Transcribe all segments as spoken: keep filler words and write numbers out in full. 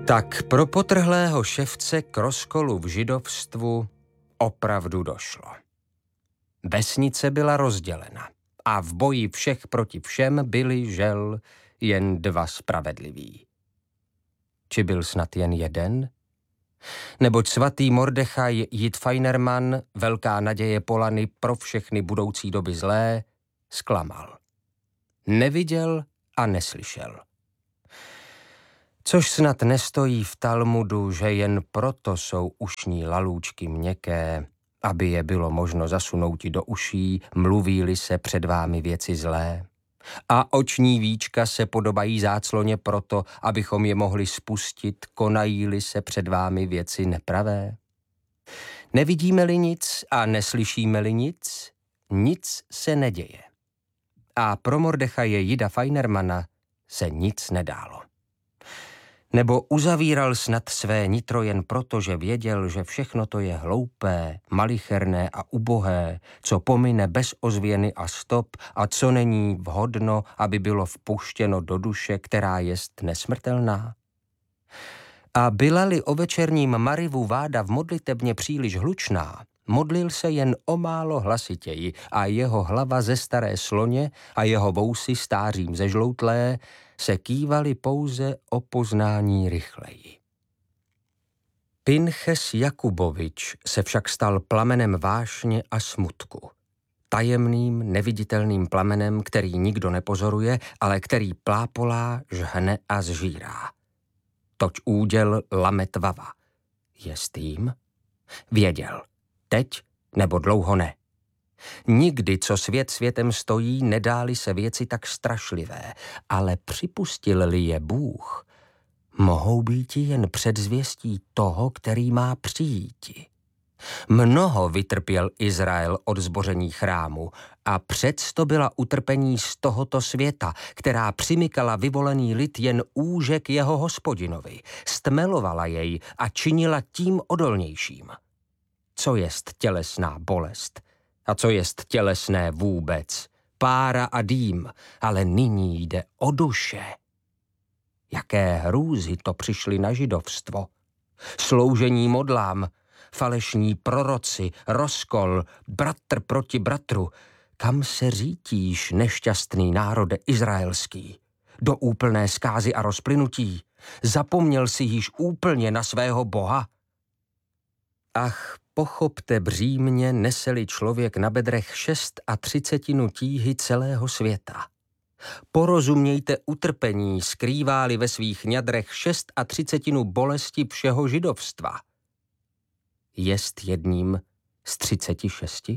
Tak pro potrhlého ševce k rozkolu v židovstvu opravdu došlo. Vesnice byla rozdělena a v boji všech proti všem byli, žel, jen dva spravedliví. Či byl snad jen jeden? Neboť svatý Mordechaj Jitfajnerman, velká naděje Polany pro všechny budoucí doby zlé, zklamal. Neviděl a neslyšel. Což snad nestojí v Talmudu, že jen proto jsou ušní lalůčky měkké, aby je bylo možno zasunouti do uší, mluví-li se před vámi věci zlé. A oční víčka se podobají zácloně proto, abychom je mohli spustit, konají-li se před vámi věci nepravé. Nevidíme-li nic a neslyšíme-li nic, nic se neděje. A pro Mordechaje Jida Fajnermana se nic nedálo. Nebo uzavíral snad své nitro jen proto, že věděl, že všechno to je hloupé, malicherné a ubohé, co pomine bez ozvěny a stop a co není vhodno, aby bylo vpuštěno do duše, která jest nesmrtelná? A byla-li o večerním marivu váda v modlitebně příliš hlučná, modlil se jen o málo hlasitěji a jeho hlava ze staré sloně a jeho vousy stářím zežloutlé se kývaly pouze o poznání rychleji. Pinches Jakubovič se však stal plamenem vášně a smutku. Tajemným, neviditelným plamenem, který nikdo nepozoruje, ale který plápolá, žhne a zžírá. Toť úděl Lamet Vava. Jestým? Věděl. Teď nebo dlouho ne. Nikdy, co svět světem stojí, nedály se věci tak strašlivé, ale připustil-li je Bůh, mohou býti jen předzvěstí toho, který má přijíti. Mnoho vytrpěl Izrael od zboření chrámu a přesto byla utrpení z tohoto světa, která přimykala vyvolený lid jen úžek jeho Hospodinovi, stmelovala jej a činila tím odolnějším. Co jest tělesná bolest? A co jest tělesné vůbec? Pára a dým, ale nyní jde o duše. Jaké hrůzy to přišly na židovstvo. Sloužení modlám, falešní proroci, rozkol, bratr proti bratru. Kam se řítíš, nešťastný národe izraelský? Do úplné zkázy a rozplynutí? Zapomněl si již úplně na svého Boha? Ach, pochopte břímě, neseli člověk na bedrech šest a třicetinu tíhy celého světa. Porozumějte utrpení, skrývá-li ve svých ňadrech šest a třicetinu bolesti všeho židovstva. Jest jedním z třiceti šesti?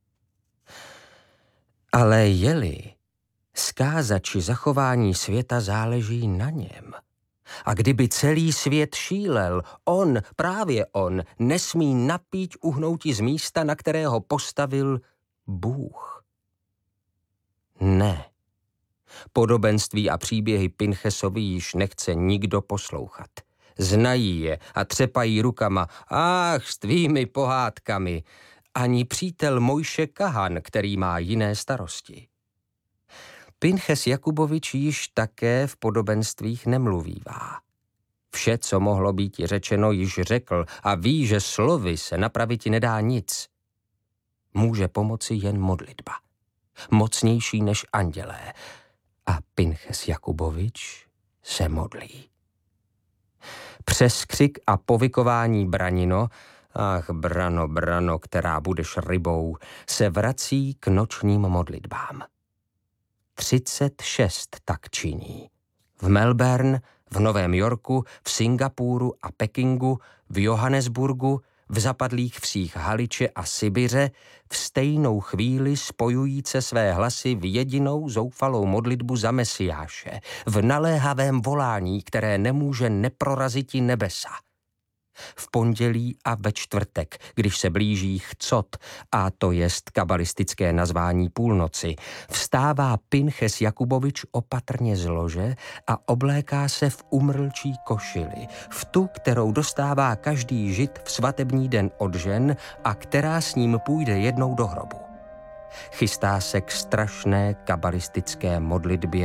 Ale je-li, zkáza či zachování světa záleží na něm. A kdyby celý svět šílel, on, právě on, nesmí napíť uhnouti z místa, na kterého postavil Bůh. Ne. Podobenství a příběhy Pinchesovi již nechce nikdo poslouchat. Znají je a třepají rukama, ach, s tvými pohádkami. Ani přítel Mojše Kahan, který má jiné starosti. Pinches Jakubovič již také v podobenstvích nemluvívá. Vše, co mohlo být řečeno, již řekl a ví, že slovy se napraviti nedá nic. Může pomoci jen modlitba. Mocnější než andělé. A Pinches Jakubovič se modlí. Přes křik a povykování Branino, ach Brano, Brano, která budeš rybou, se vrací k nočním modlitbám. třicet šest tak činí. V Melbourne, v Novém Yorku, v Singapuru a Pekingu, v Johannesburgu, v zapadlých vsích Haliče a Sibiře v stejnou chvíli spojujíce své hlasy v jedinou zoufalou modlitbu za Mesiáše, v naléhavém volání, které nemůže neproraziti nebesa. V pondělí a ve čtvrtek, když se blíží chcot, a to jest kabalistické nazvání půlnoci, vstává Pinches Jakubovič opatrně z lože a obléká se v umrlčí košili, v tu, kterou dostává každý žid v svatební den od žen a která s ním půjde jednou do hrobu. Chystá se k strašné kabalistické modlitbě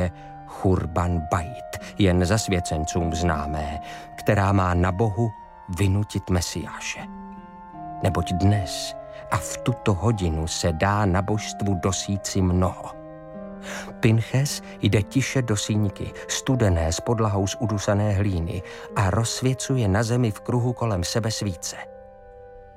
Churban Bait, jen zasvěcencům známé, která má na Bohu vynutit Mesiáše. Neboť dnes a v tuto hodinu se dá na božstvu dosíci mnoho. Pinches jde tiše do síňky, studené s podlahou z udusané hlíny, a rozsvěcuje na zemi v kruhu kolem sebe svíce.